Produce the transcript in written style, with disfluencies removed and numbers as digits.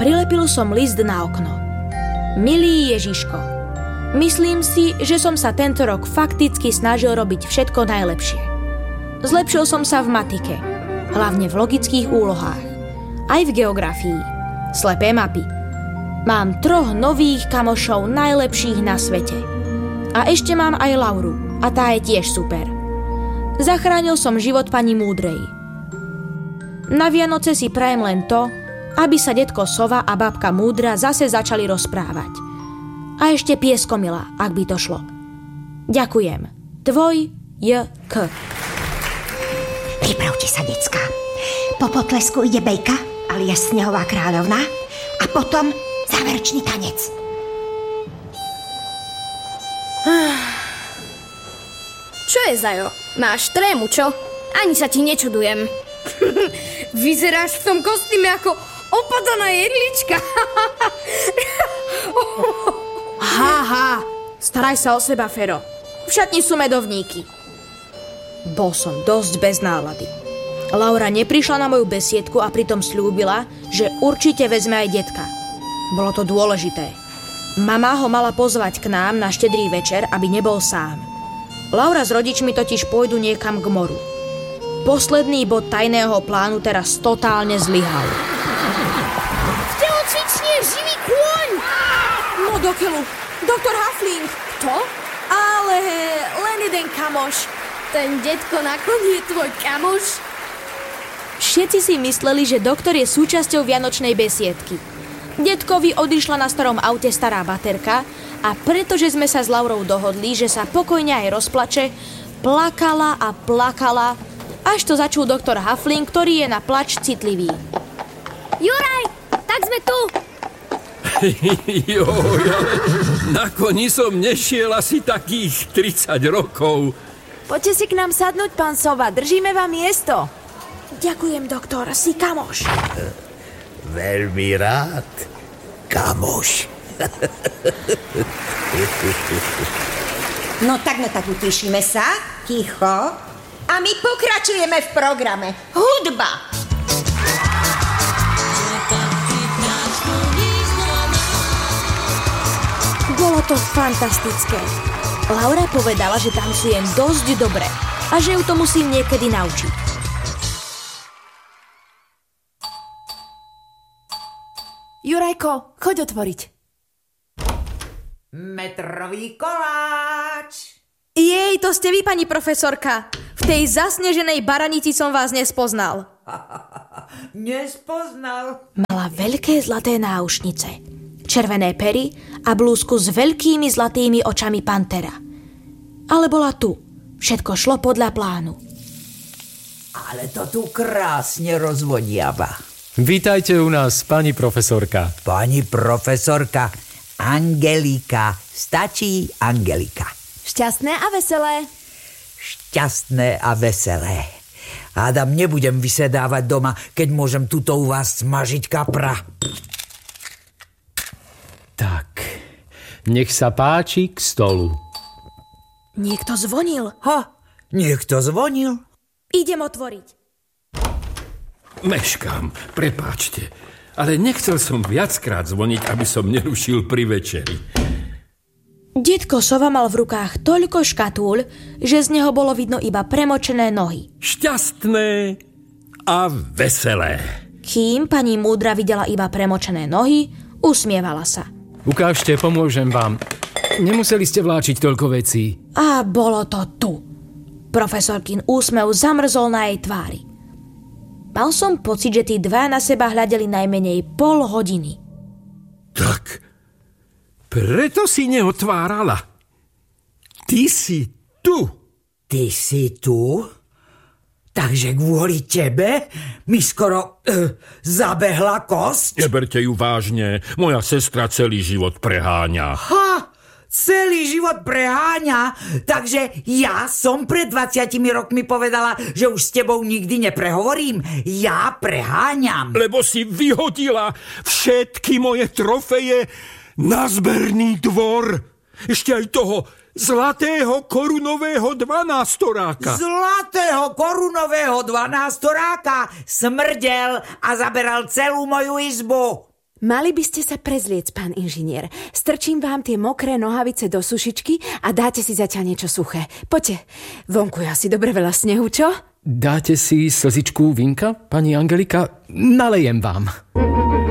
prilepil som list na okno. Milý Ježiško, myslím si, že som sa tento rok fakticky snažil robiť všetko najlepšie. Zlepšil som sa v matike, hlavne v logických úlohách, aj v geografii, slepé mapy. Mám 3 nových kamošov najlepších na svete. A ešte mám aj Lauru, a tá je tiež super. Zachránil som život pani Múdrej. Na Vianoce si prajem len to, aby sa detko Sova a babka Múdra zase začali rozprávať. A ešte pieskomila, ak by to šlo. Ďakujem. Tvoj J.K. Pripravte sa, decká. Po potlesku ide Bejka, alias Snehová kráľovna, a potom záverečný tanec. Čo je, Zajo? Máš trému, čo? Ani sa ti nečudujem. Vyzeráš v tom kostýme ako opadaná jedlička. Haha, staraj sa o seba, Fero. V šatni sú medovníky. Bol som dosť bez nálady. Laura neprišla na moju besiedku a pritom sľúbila, že určite vezme aj detka. Bolo to dôležité. Mama ho mala pozvať k nám na štedrý večer, aby nebol sám. Laura s rodičmi totiž pôjdu niekam k moru. Posledný bod tajného plánu teraz totálne zlyhal. V telocvični je živý kôň! No do keľu, doktor Huffling. Kto? Ale len jeden kamoš. Ten detko na koni je tvoj kamoš? Všetci si mysleli, že doktor je súčasťou vianočnej besiedky. Detkovi odišla na starom aute stará baterka a pretože sme sa s Laurou dohodli, že sa pokojne aj rozplače, plakala a plakala, až to začul doktor Huffling, ktorý je na plač citlivý. Juraj, tak sme tu! Joj, ale na koni som nešiel asi takých 30 rokov. Poďte si k nám sadnúť, pán Sova, držíme vám miesto. Ďakujem, doktor, si kamoš. Veľmi rád, kamoš. No tak utišíme sa, ticho. A my pokračujeme v programe. Hudba! Bolo to fantastické. Laura povedala, že tancujem dosť dobre a že ju to musím niekedy naučiť. Jurajko, choď otvoriť. Metrový koláč. Jej, to ste vy, pani profesorka. V tej zasneženej baranici som vás nespoznal. Nespoznal. Mala veľké zlaté náušnice, červené pery a blúzku s veľkými zlatými očami pantera. Ale bola tu. Všetko šlo podľa plánu. Ale to tu krásne rozvodiava. Vítajte u nás, pani profesorka. Pani profesorka, Angelika. Stačí Angelika. Šťastné a veselé. Šťastné a veselé. Hádam, nebudem vysedávať doma, keď môžem tuto u vás smažiť kapra. Tak, nech sa páči k stolu. Niekto zvonil. Niekto zvonil? Idem otvoriť. Meškám, prepáčte, ale nechcel som viackrát zvoniť, aby som nerušil pri večeri. Detko Sova mal v rukách toľko škatúľ, že z neho bolo vidno iba premočené nohy. Šťastné a veselé. Kým pani Múdra videla iba premočené nohy, usmievala sa. Ukážte, pomôžem vám. Nemuseli ste vláčiť toľko vecí. A bolo to tu. Profesorkin úsmev zamrzol na jej tvári. Mal som pocit, že tí dva na seba hľadeli najmenej pol hodiny. Tak, preto si neotvárala. Ty si tu. Ty si tu? Takže kvôli tebe mi skoro zabehla kosť? Neberte ju vážne. Moja sestra celý život preháňa. Celý život preháňa? Takže ja som pred 20 rokmi povedala, že už s tebou nikdy neprehovorím. Ja preháňam. Lebo si vyhodila všetky moje trofeje na zberný dvor. Ešte aj toho zlatého korunového 12-storáka. Zlatého korunového 12-storáka smrdel a zaberal celú moju izbu. Mali by ste sa prezliec, pán inžinier. Strčím vám tie mokré nohavice do sušičky a dáte si zatiaľ niečo suché. Poďte, vonku je asi dobre veľa snehu, čo? Dáte si slzičku vínka, pani Angelika? Nalejem vám.